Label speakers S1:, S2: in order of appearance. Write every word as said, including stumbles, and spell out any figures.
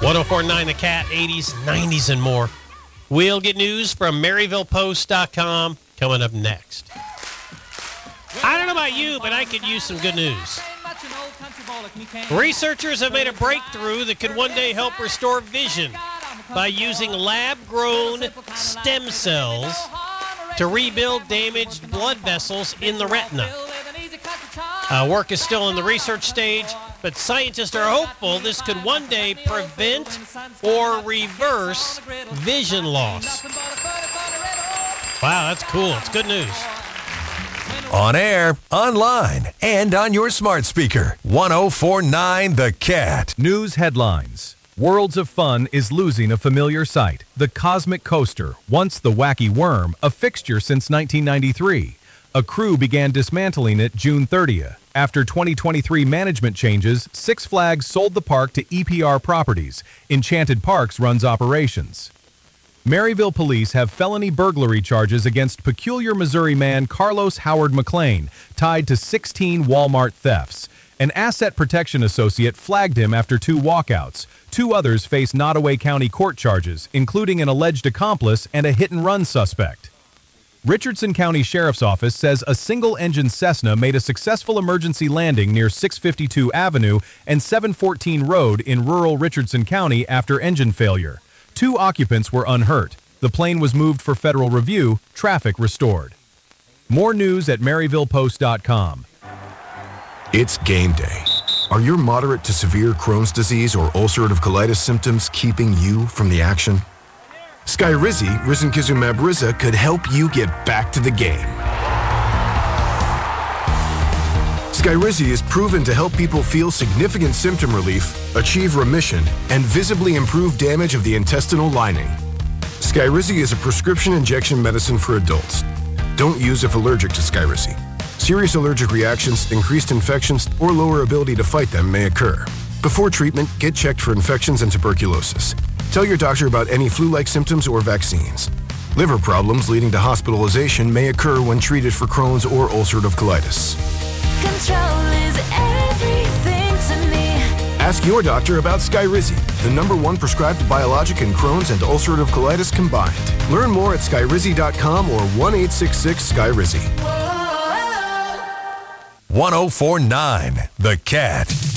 S1: one oh four point nine The Cat, eighties, nineties, and more. We'll get news from Maryville Post dot com coming up next. I don't know about you, but I could use some good news. Researchers have made a breakthrough that could one day help restore vision by using lab-grown stem cells to rebuild damaged blood vessels in the retina. Uh, work is still in the research stage, but scientists are hopeful this could one day prevent or reverse vision loss. Wow, that's cool. It's good news.
S2: On air, online, and on your smart speaker. one oh four point nine The Cat.
S3: News headlines. Worlds of Fun is losing a familiar sight. The Cosmic Coaster, once the Wacky Worm, a fixture since nineteen ninety-three. A crew began dismantling it June thirtieth. After twenty twenty-three management changes, Six Flags sold the park to E P R Properties. Enchanted Parks runs operations. Maryville police have felony burglary charges against Peculiar Missouri man Carlos Howard McLean, tied to sixteen Walmart thefts. An asset protection associate flagged him after two walkouts. Two others face Nottoway County court charges, including an alleged accomplice and a hit-and-run suspect. Richardson County Sheriff's Office says a single-engine Cessna made a successful emergency landing near six fifty-two Avenue and seven fourteen Road in rural Richardson County after engine failure. Two occupants were unhurt. The plane was moved for federal review, traffic restored. More news at Maryville Post dot com.
S4: It's game day. Are your moderate to severe Crohn's disease or ulcerative colitis symptoms keeping you from the action? Skyrizi, risankizumab Riza, could help you get back to the game. Skyrizi is proven to help people feel significant symptom relief, achieve remission, and visibly improve damage of the intestinal lining. Skyrizi is a prescription injection medicine for adults. Don't use if allergic to Skyrizi. Serious allergic reactions, increased infections, or lower ability to fight them may occur. Before treatment, get checked for infections and tuberculosis. Tell your doctor about any flu-like symptoms or vaccines. Liver problems leading to hospitalization may occur when treated for Crohn's or ulcerative colitis.
S5: Control is everything to me.
S4: Ask your doctor about Skyrizi, the number one prescribed biologic in Crohn's and ulcerative colitis combined. Learn more at skyrizi dot com or one eight six six Skyrizi.
S2: one oh four point nine The Cat.